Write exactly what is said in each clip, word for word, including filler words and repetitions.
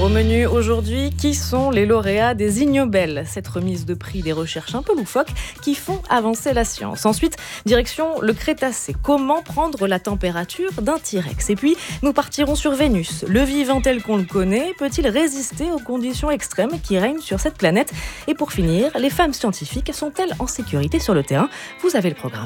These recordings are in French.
Au menu aujourd'hui, qui sont les lauréats des Ig Nobel, cette remise de prix des recherches un peu loufoques qui font avancer la science. Ensuite, direction le Crétacé. Comment prendre la température d'un T-Rex? Et puis, nous partirons sur Vénus. Le vivant tel qu'on le connaît peut-il résister aux conditions extrêmes qui règnent sur cette planète? Et pour finir, les femmes scientifiques sont-elles en sécurité sur le terrain? Vous avez le programme.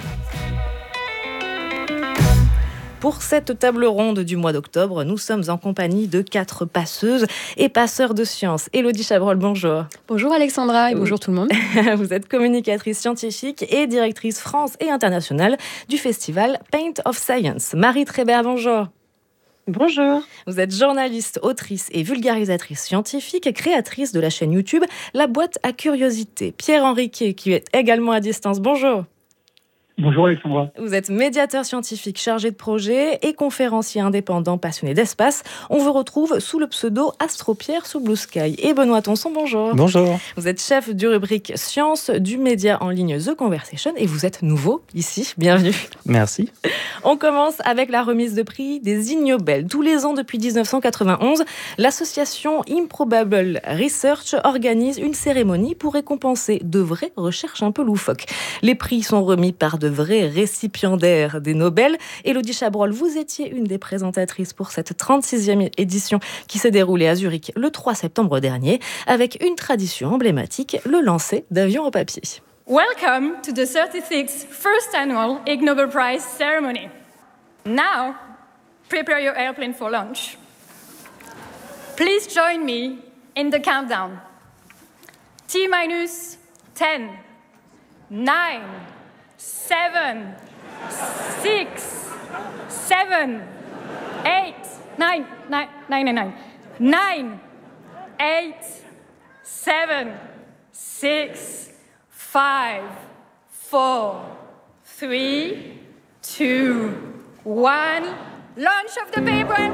Pour cette table ronde du mois d'octobre, nous sommes en compagnie de quatre passeuses et passeurs de sciences. Élodie Chabrol, bonjour. Bonjour Alexandra et bonjour tout le monde. Vous êtes communicatrice scientifique et directrice France et internationale du festival Paint of Science. Marie Trébert, bonjour. Bonjour. Vous êtes journaliste, autrice et vulgarisatrice scientifique et créatrice de la chaîne YouTube La Boîte à Curiosités. Pierre Henriquet, qui est également à distance, bonjour. Bonjour Alexandra. Vous êtes médiateur scientifique chargé de projet et conférencier indépendant passionné d'espace. On vous retrouve sous le pseudo Astro-Pierre sous Blue Sky. Et Benoît Tonson, bonjour. Bonjour. Vous êtes chef du rubrique Science du média en ligne The Conversation et vous êtes nouveau ici. Bienvenue. Merci. On commence avec la remise de prix des Ig Nobel. Tous les ans depuis dix-neuf cent quatre-vingt-onze, l'association Improbable Research organise une cérémonie pour récompenser de vraies recherches un peu loufoques. Les prix sont remis par de vrais récipiendaires des Nobel. Élodie Chabrol, vous étiez une des présentatrices pour cette trente-sixième édition qui s'est déroulée à Zurich le trois septembre dernier, avec une tradition emblématique, le lancer d'avions en papier. Welcome to the thirty-sixth first annual Ig Nobel Prize ceremony. Now, prepare your airplane for launch. Please join me in the countdown. T minus ten, nine, seven, six, seven, eight, nine, nine, nine, nine, nine, nine, eight, seven, six, five, four, three, two, one. Launch of the paper.